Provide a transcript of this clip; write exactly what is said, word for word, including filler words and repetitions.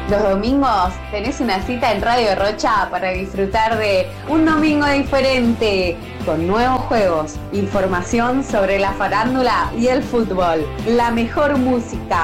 Los domingos tenés una cita en Radio Rocha para disfrutar de un domingo diferente, con nuevos juegos, información sobre la farándula y el fútbol, la mejor música,